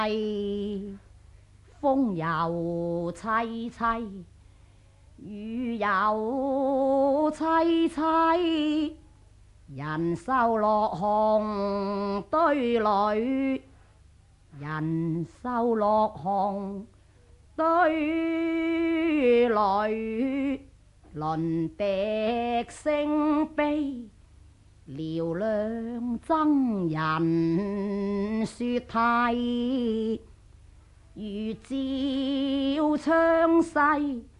風又凄凄，雨又凄凄，人瘦落紅堆裏，人瘦落紅堆裏，輪笛聲悲，嘹亮僧人說諦，如照昌西